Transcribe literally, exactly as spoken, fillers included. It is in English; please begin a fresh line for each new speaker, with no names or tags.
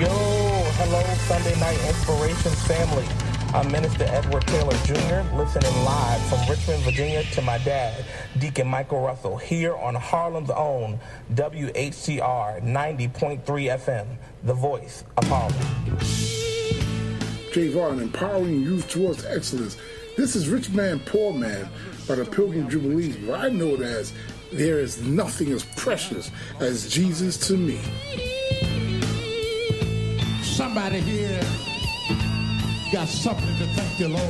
Yo, hello, Sunday Night Inspirations family. I'm Minister Edward Taylor Junior, listening live from Richmond, Virginia to my dad, Deacon Michael Russell, here on Harlem's own W H C R ninety point three F M, The Voice of Harlem.
Javon, empowering youth towards excellence. This is Rich Man, Poor Man by the Pilgrim Jubilees, what I know it as There Is Nothing as Precious as Jesus to Me.
Somebody here got something to thank the Lord